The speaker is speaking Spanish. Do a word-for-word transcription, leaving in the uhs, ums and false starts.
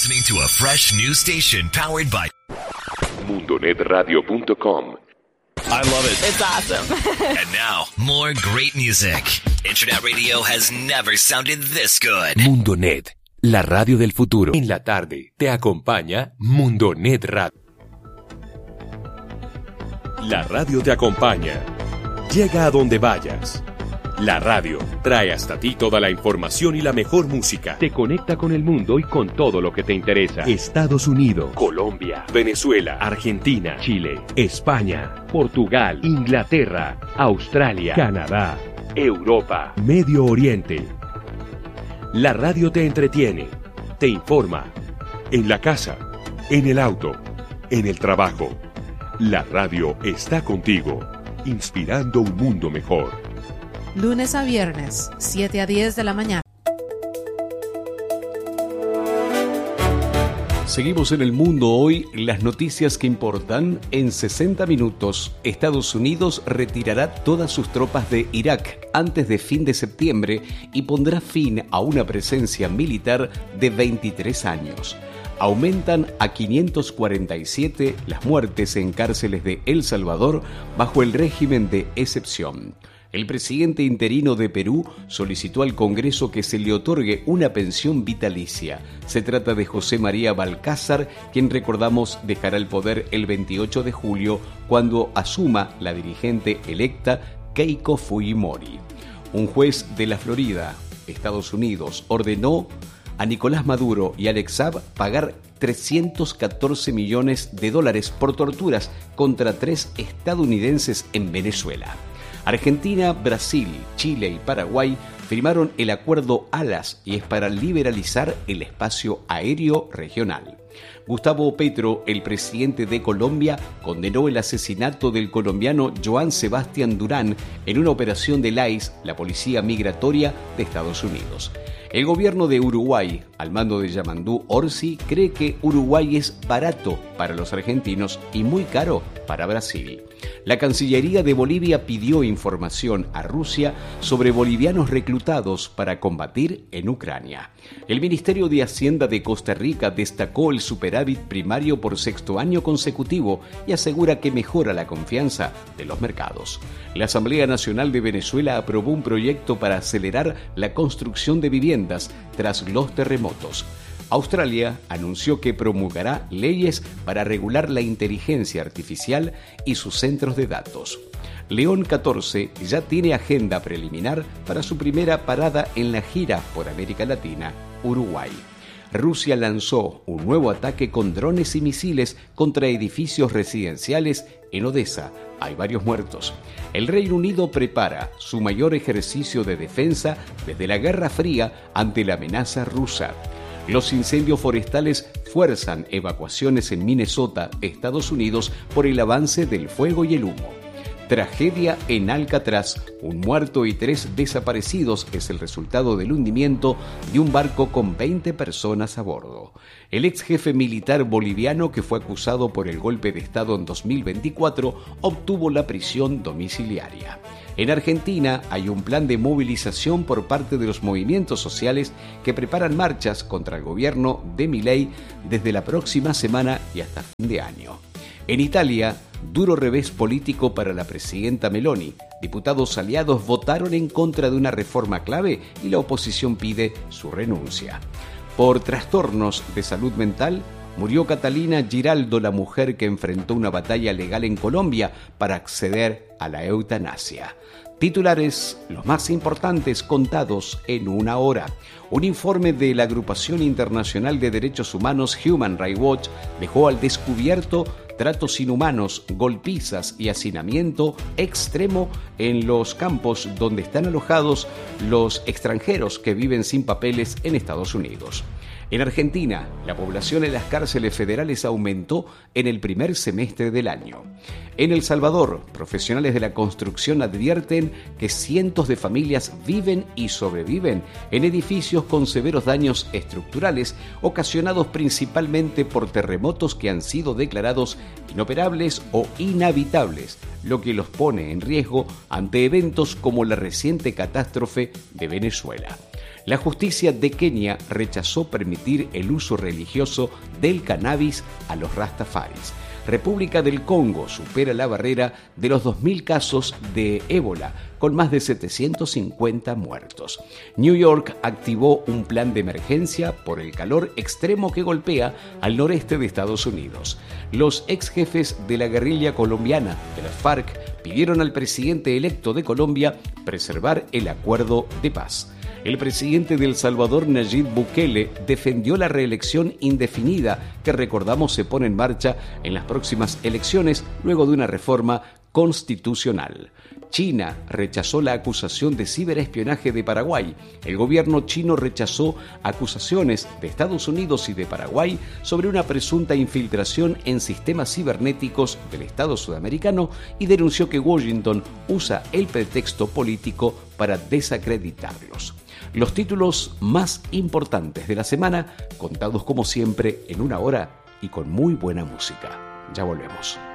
listening to a fresh new station powered by mundo net radio punto com. I love it. It's awesome. And now, more great music. Internet radio has never sounded this good. Mundonet, la radio del futuro. En la tarde te acompaña Mundonet Radio. La radio te acompaña. Llega a donde vayas. La radio trae hasta ti toda la información y la mejor música. Te conecta con el mundo y con todo lo que te interesa. Estados Unidos, Colombia, Venezuela, Argentina, Chile, España, Portugal, Inglaterra, Australia, Canadá, Europa, Medio Oriente. La radio te entretiene, te informa. En la casa, en el auto, en el trabajo. La radio está contigo, inspirando un mundo mejor. Lunes a viernes, siete a diez de la mañana. Seguimos en el mundo hoy, las noticias que importan. En sesenta minutos, Estados Unidos retirará todas sus tropas de Irak antes de fin de septiembre y pondrá fin a una presencia militar de veintitrés años. Aumentan a quinientos cuarenta y siete las muertes en cárceles de El Salvador bajo el régimen de excepción. El presidente interino de Perú solicitó al Congreso que se le otorgue una pensión vitalicia. Se trata de José María Balcázar, quien recordamos dejará el poder el veintiocho de julio cuando asuma la dirigente electa Keiko Fujimori. Un juez de la Florida, Estados Unidos, ordenó a Nicolás Maduro y Alex Saab pagar trescientos catorce millones de dólares por torturas contra tres estadounidenses en Venezuela. Argentina, Brasil, Chile y Paraguay firmaron el acuerdo ALAS y es para liberalizar el espacio aéreo regional. Gustavo Petro, el presidente de Colombia, condenó el asesinato del colombiano Joan Sebastián Durán en una operación del I C E, la Policía Migratoria de Estados Unidos. El gobierno de Uruguay, al mando de Yamandú Orsi, cree que Uruguay es barato para los argentinos y muy caro para Brasil. La Cancillería de Bolivia pidió información a Rusia sobre bolivianos reclutados para combatir en Ucrania. El Ministerio de Hacienda de Costa Rica destacó el superávit primario por sexto año consecutivo y asegura que mejora la confianza de los mercados. La Asamblea Nacional de Venezuela aprobó un proyecto para acelerar la construcción de viviendas tras los terremotos. Australia anunció que promulgará leyes para regular la inteligencia artificial y sus centros de datos. León catorce ya tiene agenda preliminar para su primera parada en la gira por América Latina, Uruguay. Rusia lanzó un nuevo ataque con drones y misiles contra edificios residenciales en Odessa. Hay varios muertos. El Reino Unido prepara su mayor ejercicio de defensa desde la Guerra Fría ante la amenaza rusa. Los incendios forestales fuerzan evacuaciones en Minnesota, Estados Unidos, por el avance del fuego y el humo. Tragedia en Alcatraz. Un muerto y tres desaparecidos es el resultado del hundimiento de un barco con veinte personas a bordo. El ex jefe militar boliviano que fue acusado por el golpe de Estado en dos mil veinticuatro obtuvo la prisión domiciliaria. En Argentina hay un plan de movilización por parte de los movimientos sociales que preparan marchas contra el gobierno de Milei desde la próxima semana y hasta fin de año. En Italia, duro revés político para la presidenta Meloni. Diputados aliados votaron en contra de una reforma clave y la oposición pide su renuncia. Por trastornos de salud mental, murió Catalina Giraldo, la mujer que enfrentó una batalla legal en Colombia para acceder a la eutanasia. Titulares, los más importantes contados en una hora. Un informe de la Agrupación Internacional de Derechos Humanos Human Rights Watch dejó al descubierto tratos inhumanos, golpizas y hacinamiento extremo en los campos donde están alojados los extranjeros que viven sin papeles en Estados Unidos. En Argentina, la población en las cárceles federales aumentó en el primer semestre del año. En El Salvador, profesionales de la construcción advierten que cientos de familias viven y sobreviven en edificios con severos daños estructurales ocasionados principalmente por terremotos que han sido declarados inoperables o inhabitables, lo que los pone en riesgo ante eventos como la reciente catástrofe de Venezuela. La justicia de Kenia rechazó permitir el uso religioso del cannabis a los rastafaris. República del Congo supera la barrera de los dos mil casos de ébola, con más de setecientos cincuenta muertos. New York activó un plan de emergencia por el calor extremo que golpea al noreste de Estados Unidos. Los ex jefes de la guerrilla colombiana de las FARC pidieron al presidente electo de Colombia preservar el acuerdo de paz. El presidente de El Salvador, Nayib Bukele, defendió la reelección indefinida que, recordamos, se pone en marcha en las próximas elecciones luego de una reforma constitucional. China rechazó la acusación de ciberespionaje de Paraguay. El gobierno chino rechazó acusaciones de Estados Unidos y de Paraguay sobre una presunta infiltración en sistemas cibernéticos del Estado sudamericano y denunció que Washington usa el pretexto político para desacreditarlos. Los títulos más importantes de la semana, contados como siempre en una hora y con muy buena música. Ya volvemos.